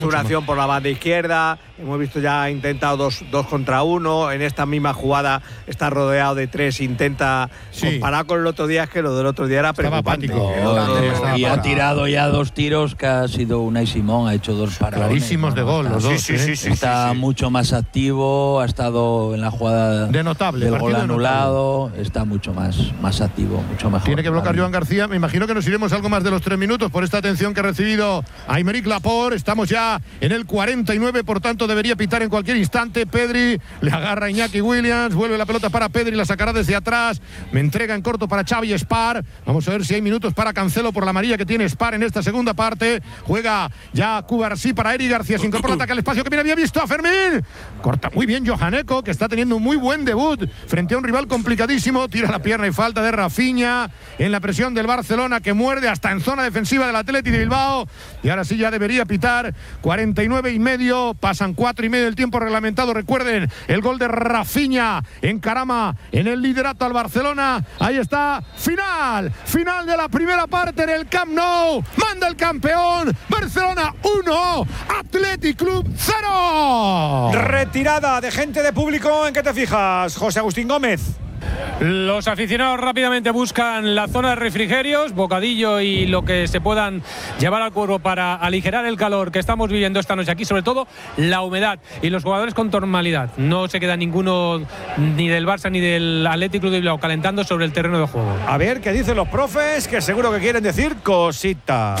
Una acción por la banda izquierda, hemos visto ya ha intentado dos contra uno, en esta misma jugada está rodeado de 3, intenta comparar con el otro día, es que lo del otro día era preocupante. Y ha tirado ya 2 tiros que ha sido Unai Simón, ha hecho 2 paradones. Clarísimos de gol, los dos. Sí, está mucho más activo, ha estado en la jugada de notable, del gol anulado, está mucho más activo, mucho mejor. Tiene que bloquear Joan García, me imagino que nos iremos algo más de los 3 minutos por esta atención que ha recibido Aymeric Laporte. Estamos ya en el 49, por tanto debería pitar en cualquier instante. Pedri le agarra a Iñaki Williams, vuelve la pelota para Pedri, la sacará desde atrás, me entrega en corto para Xavi Espar. Vamos a ver si hay minutos para Cancelo por la amarilla que tiene Espar en esta segunda parte. Juega ya Cubarsí para Eric García, se incorpora, ataca el espacio que bien había visto a Fermín, corta muy bien Johan Eko, que está teniendo un muy buen debut frente a un rival complicadísimo, tira la pierna y falta de Rafinha en la presión del Barcelona, que muerde hasta en zona defensiva del Athletic de Bilbao, y ahora sí ya debería pitar. 49,5, pasan 4,5 del tiempo reglamentado. Recuerden, el gol de Rafinha encarama en el liderato al Barcelona. Ahí está, final de la primera parte en el Camp Nou. Manda el campeón, Barcelona 1, Athletic Club 0. Retirada de gente de público, ¿en qué te fijas, José Agustín Gómez? Los aficionados rápidamente buscan la zona de refrigerios, bocadillo y lo que se puedan llevar al cuerpo para aligerar el calor que estamos viviendo esta noche aquí, sobre todo la humedad y los jugadores con normalidad. No se queda ninguno ni del Barça ni del Athletic Club de Bilbao calentando sobre el terreno de juego. A ver qué dicen los profes, que seguro que quieren decir cositas.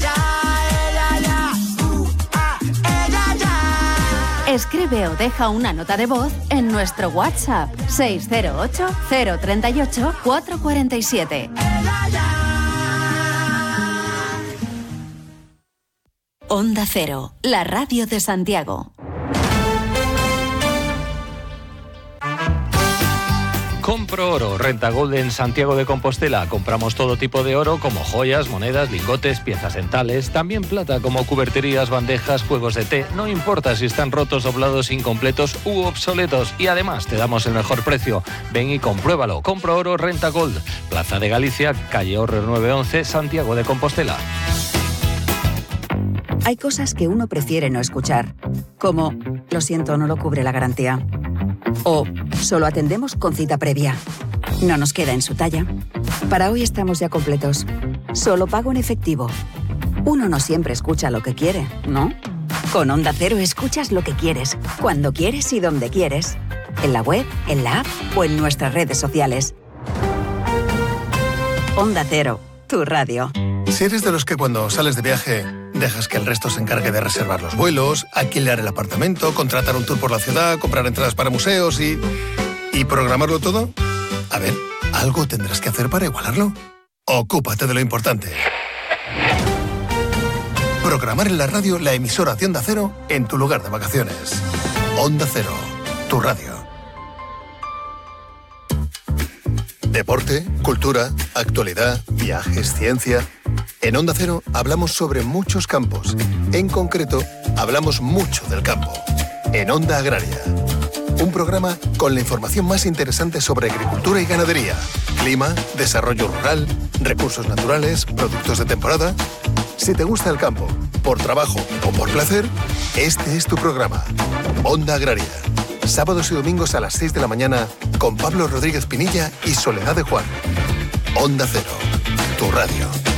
Escribe o deja una nota de voz en nuestro WhatsApp 608-038-447. Onda Cero, la radio de Santiago. Compro Oro, Renta Gold en Santiago de Compostela. Compramos todo tipo de oro como joyas, monedas, lingotes, piezas dentales, también plata como cuberterías, bandejas, juegos de té. No importa si están rotos, doblados, incompletos u obsoletos. Y además te damos el mejor precio. Ven y compruébalo. Compro Oro, Renta Gold. Plaza de Galicia, calle Horrer 911, Santiago de Compostela. Hay cosas que uno prefiere no escuchar, como lo siento, no lo cubre la garantía. O solo atendemos con cita previa. No nos queda en su talla. Para hoy estamos ya completos. Solo pago en efectivo. Uno no siempre escucha lo que quiere, ¿no? Con Onda Cero escuchas lo que quieres, cuando quieres y donde quieres. En la web, en la app o en nuestras redes sociales. Onda Cero, tu radio. Si eres de los que cuando sales de viaje dejas que el resto se encargue de reservar los vuelos, alquilar el apartamento, contratar un tour por la ciudad, comprar entradas para museos y programarlo todo, a ver, algo tendrás que hacer para igualarlo. Ocúpate de lo importante. Programar en la radio la emisora de Onda Cero en tu lugar de vacaciones. Onda Cero, tu radio. Deporte, cultura, actualidad, viajes, ciencia. En Onda Cero hablamos sobre muchos campos. En concreto, hablamos mucho del campo. En Onda Agraria. Un programa con la información más interesante sobre agricultura y ganadería, clima, desarrollo rural, recursos naturales, productos de temporada. Si te gusta el campo, por trabajo o por placer, este es tu programa. Onda Agraria. Sábados y domingos a las 6 de la mañana con Pablo Rodríguez Pinilla y Soledad de Juan. Onda Cero, tu radio.